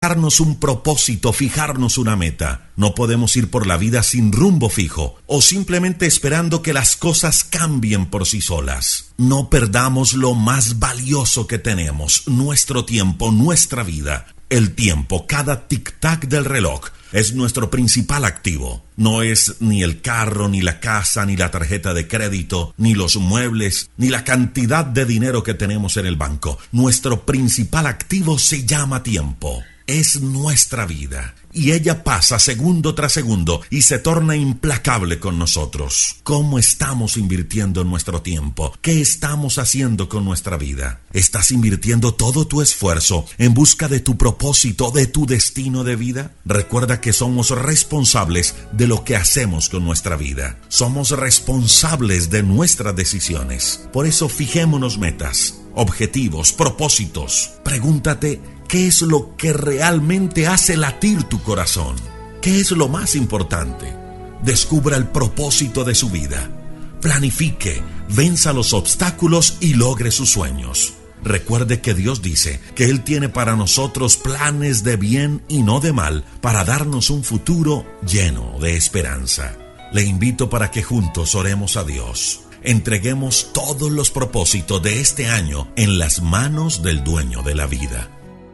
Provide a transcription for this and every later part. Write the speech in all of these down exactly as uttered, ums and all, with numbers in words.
fijarnos un propósito, fijarnos una meta. No podemos ir por la vida sin rumbo fijo o simplemente esperando que las cosas cambien por sí solas. No perdamos lo más valioso que tenemos, nuestro tiempo, nuestra vida. El tiempo, cada tic-tac del reloj, es nuestro principal activo. No es ni el carro, ni la casa, ni la tarjeta de crédito, ni los muebles, ni la cantidad de dinero que tenemos en el banco. Nuestro principal activo se llama tiempo. Es nuestra vida. Y ella pasa segundo tras segundo y se torna implacable con nosotros. ¿Cómo estamos invirtiendo nuestro tiempo? ¿Qué estamos haciendo con nuestra vida? ¿Estás invirtiendo todo tu esfuerzo en busca de tu propósito, de tu destino de vida? Recuerda que somos responsables de lo que hacemos con nuestra vida. Somos responsables de nuestras decisiones. Por eso fijémonos metas, objetivos, propósitos. Pregúntate, ¿qué es lo que realmente hace latir tu corazón? ¿Qué es lo más importante? Descubra el propósito de su vida. Planifique, venza los obstáculos y logre sus sueños. Recuerde que Dios dice que Él tiene para nosotros planes de bien y no de mal, para darnos un futuro lleno de esperanza. Le invito para que juntos oremos a Dios. Entreguemos todos los propósitos de este año en las manos del dueño de la vida.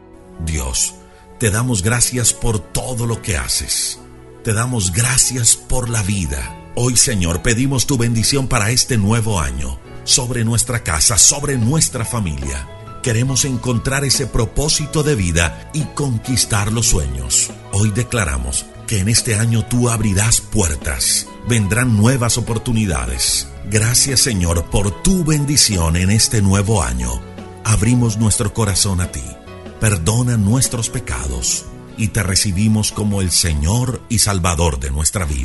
Dios, te damos gracias por todo lo que haces. Te damos gracias por la vida. Hoy, Señor, pedimos tu bendición para este nuevo año, sobre nuestra casa, sobre nuestra familia. Queremos encontrar ese propósito de vida y conquistar los sueños. Hoy declaramos que en este año tú abrirás puertas. Vendrán nuevas oportunidades. Gracias, Señor, por tu bendición en este nuevo año. Abrimos nuestro corazón a ti. Perdona nuestros pecados y te recibimos como el Señor y Salvador de nuestra vida.